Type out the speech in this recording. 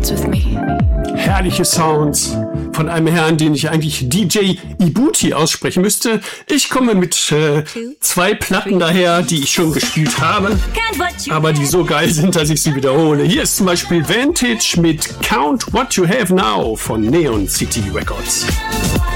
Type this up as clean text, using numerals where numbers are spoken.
dance with me. Herrliche Sounds von einem Herrn, den ich eigentlich DJ Ibuti aussprechen müsste. Ich komme mit 2 Platten daher, die ich schon gespielt habe, aber die so geil sind, dass ich sie wiederhole. Hier ist zum Beispiel Vantage mit Count What You Have Now von Neon City Records.